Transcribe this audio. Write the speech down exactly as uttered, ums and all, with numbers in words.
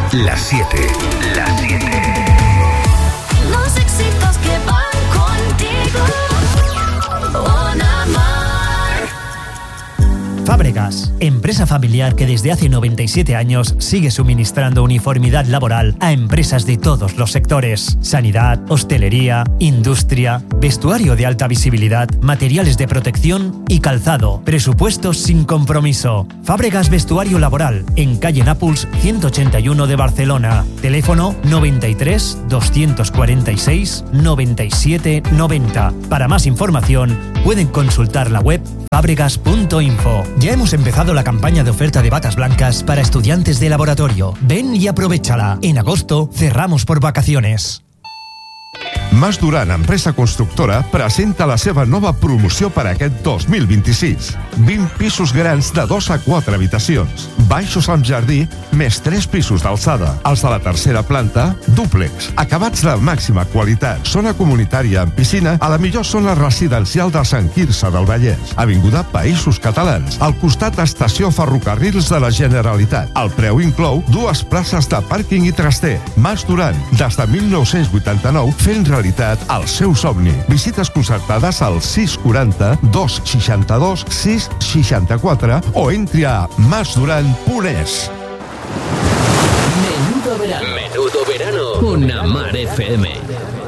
Las siete. Las siete. Los éxitos que van contigo. Bonamar. Fábregas, empresa familiar que desde hace noventa y siete años sigue suministrando uniformidad laboral a empresas de todos los sectores: sanidad, hostelería, industria, vestuario de alta visibilidad, materiales de protección y calzado. Presupuestos sin compromiso. Fábregas Vestuario Laboral, en calle Nàpols ciento ochenta y uno de Barcelona. Teléfono noventa y tres, doscientos cuarenta y seis, noventa y siete, noventa. Para más información pueden consultar la web fábregas punto info. Ya hemos empezado la campaña de oferta de batas blancas para estudiantes de laboratorio. Ven y aprovéchala. En agosto cerramos por vacaciones. Mas Duran, empresa constructora, presenta la seva nova promoció per aquest dos mil vint-i-sis. vint pisos grans de dos a quatre habitacions, baixos amb jardí, més tres pisos d'alçada. Els de la tercera planta, dúplex, acabats de màxima qualitat, zona comunitària amb piscina, a la millor zona residencial de Sant Quirze del Vallès, avinguda Països Catalans, al costat d'estació Ferrocarrils de la Generalitat. El preu inclou dues places de pàrquing i traster. Mas Duran, des de mil nou-cents vuitanta-nou, fent realitat el seu somni. Visites concertades al sis quaranta, dos seixanta-dos, sis seixanta-quatre o entri a mas duran punt es. Menudo verano. Menudo verano. Con Amar F M.